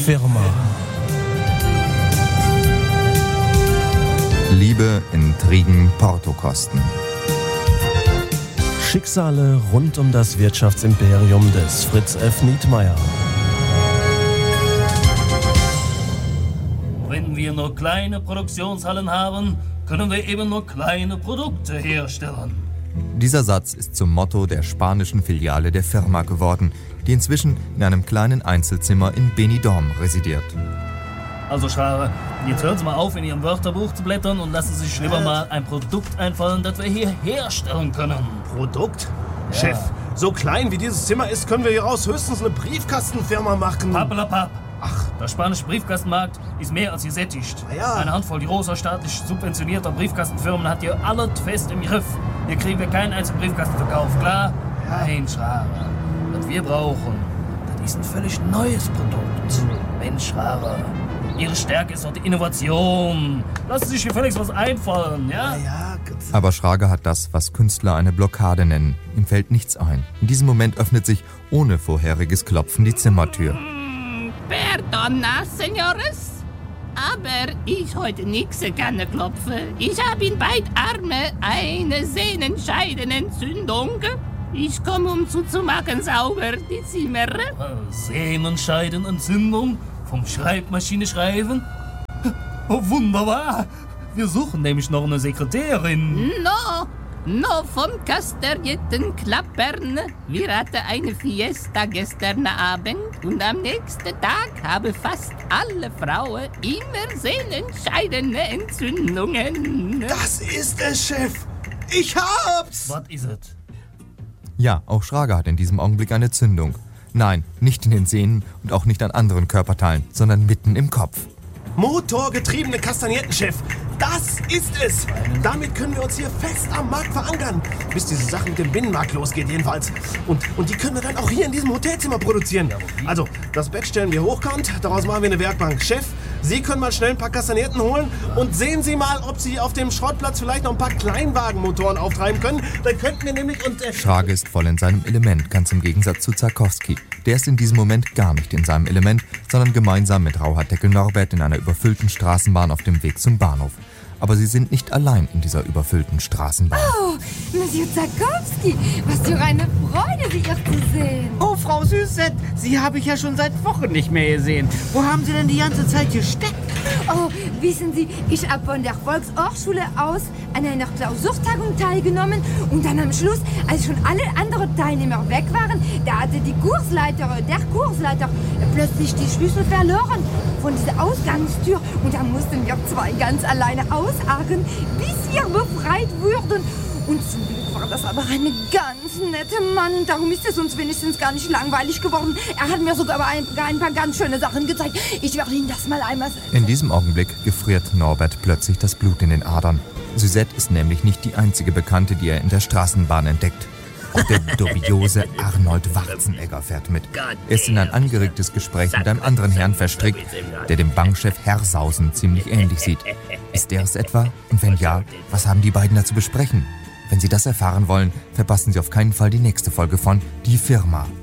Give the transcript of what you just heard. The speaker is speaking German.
Firma. Liebe, Intrigen, Portokosten. Schicksale rund um das Wirtschaftsimperium des Fritz F. Nietmeyer. Wenn wir nur kleine Produktionshallen haben, können wir eben nur kleine Produkte herstellen. Dieser Satz ist zum Motto der spanischen Filiale der Firma geworden, die inzwischen in einem kleinen Einzelzimmer in Benidorm residiert. Also Schraube, jetzt hören Sie mal auf, in Ihrem Wörterbuch zu blättern und lassen Sie sich lieber mal ein Produkt einfallen, das wir hier herstellen können. Produkt? Ja. Chef, so klein wie dieses Zimmer ist, können wir hieraus höchstens eine Briefkastenfirma machen. Pappelapapp. Ach, der spanische Briefkastenmarkt ist mehr als gesättigt. Ja. Eine Handvoll großer staatlich subventionierter Briefkastenfirmen hat hier alles fest im Griff. Hier kriegen wir keinen einzigen Briefkasten verkauft, klar? Ja. Nein, Schraube. Was wir brauchen, das ist ein völlig neues Produkt. Mensch, Schraube. Ihre Stärke ist doch die Innovation. Lassen Sie sich hier völlig was einfallen, ja? Ja, Aber Schrager hat das, was Künstler eine Blockade nennen. Ihm fällt nichts ein. In diesem Moment öffnet sich ohne vorheriges Klopfen die Zimmertür. Perdona, Senores. Aber ich heute nix gerne klopfe. Ich habe in beid Arme eine Sehnenscheidenentzündung. Ich komme, um zu machen sauber die Zimmer. Sehnenscheidenentzündung? Vom Schreibmaschine schreiben? Oh, wunderbar. Wir suchen nämlich noch eine Sekretärin. No vom kasterierten Klappern. Wir hatten eine Fiesta gestern Abend und am nächsten Tag haben fast alle Frauen immer sehnenscheidende Entzündungen. Das ist es, Chef. Ich hab's. Was ist es? Ja, auch Schrager hat in diesem Augenblick eine Zündung. Nein, nicht in den Sehnen und auch nicht an anderen Körperteilen, sondern mitten im Kopf. Motorgetriebene Kastagnetten, Chef. Das ist es. Damit können wir uns hier fest am Markt verankern. Bis diese Sache mit dem Binnenmarkt losgeht jedenfalls. Und die können wir dann auch hier in diesem Hotelzimmer produzieren. Also, das Bett stellen wir hochkant, daraus machen wir eine Werkbank. Chef, Sie können mal schnell ein paar Kastagnetten holen und sehen Sie mal, ob Sie auf dem Schrottplatz vielleicht noch ein paar Kleinwagenmotoren auftreiben können. Dann könnten wir nämlich... Schrager ist voll in seinem Element, ganz im Gegensatz zu Zarkowski. Der ist in diesem Moment gar nicht in seinem Element, sondern gemeinsam mit Rauhardeckel Norbert in einer überfüllten Straßenbahn auf dem Weg zum Bahnhof. Aber sie sind nicht allein in dieser überfüllten Straßenbahn. Oh, Monsieur Zarkowski, was für eine Freude, Sie hier zu sehen. Oh, Frau Süßet, Sie habe ich ja schon seit Wochen nicht mehr gesehen. Wo haben Sie denn die ganze Zeit gesteckt? Oh, wissen Sie, ich habe von der Volkshochschule aus an einer Klausurtagung teilgenommen und dann am Schluss, als schon alle anderen Teilnehmer weg waren, da hatte der Kursleiter plötzlich die Schlüssel verloren von dieser Ausgangstür und da mussten wir zwei ganz alleine ausharren, bis wir befreit wurden. Und zum Glück war das aber ein ganz netter Mann und darum ist es uns wenigstens gar nicht langweilig geworden. Er hat mir sogar ein paar ganz schöne Sachen gezeigt. Ich werde Ihnen das mal einmal sagen. In diesem Augenblick gefriert Norbert plötzlich das Blut in den Adern. Suzette ist nämlich nicht die einzige Bekannte, die er in der Straßenbahn entdeckt. Auch der dubiose Arnold Warzenegger fährt mit. Er ist in ein angeregtes Gespräch mit einem anderen Herrn verstrickt, der dem Bankchef Hersausen ziemlich ähnlich sieht. Ist der es etwa? Und wenn ja, was haben die beiden da zu besprechen? Wenn Sie das erfahren wollen, verpassen Sie auf keinen Fall die nächste Folge von Die Firma.